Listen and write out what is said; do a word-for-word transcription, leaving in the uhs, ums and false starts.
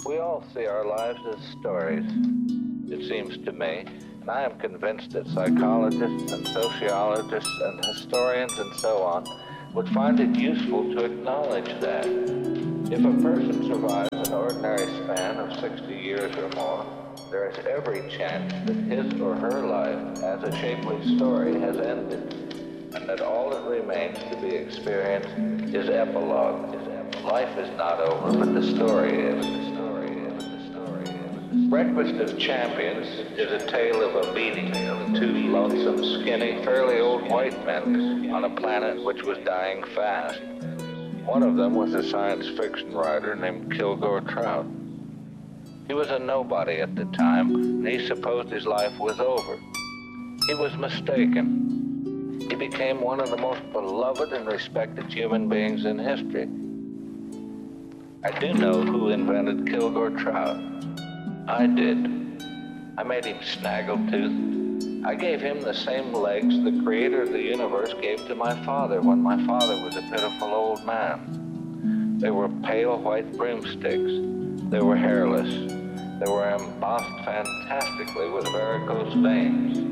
We all see our lives as stories, it seems to me, and I am convinced that psychologists and sociologists and historians and so on would find it useful to acknowledge that. If a person survives an ordinary span of sixty years or more, there is every chance that his or her life as a shapely story has ended, and that all that remains to be experienced is epilogue. Life is not over, but the story is. The story is. The story is. Breakfast of Champions is a tale of a meeting of two lonesome, skinny, fairly old white men on a planet which was dying fast. One of them was a science fiction writer named Kilgore Trout. He was a nobody at the time, and he supposed his life was over. He was mistaken. He became one of the most beloved and respected human beings in history. I do know who invented Kilgore Trout. I did. I made him snaggletooth. I gave him the same legs the creator of the universe gave to my father when my father was a pitiful old man. They were pale white broomsticks. They were hairless. They were embossed fantastically with varicose veins.